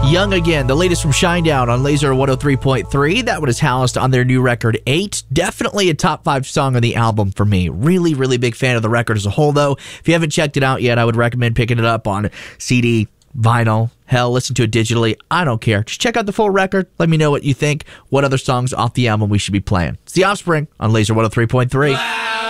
Young Again, the latest from Shinedown on Laser 103.3. That one is housed on their new record, 8. Definitely a top 5 song on the album for me. Really, really big fan of the record as a whole, though. If you haven't checked it out yet, I would recommend picking it up on CD, vinyl. Hell, listen to it digitally. I don't care. Just check out the full record. Let me know what you think. What other songs off the album we should be playing. It's The Offspring on Laser 103.3.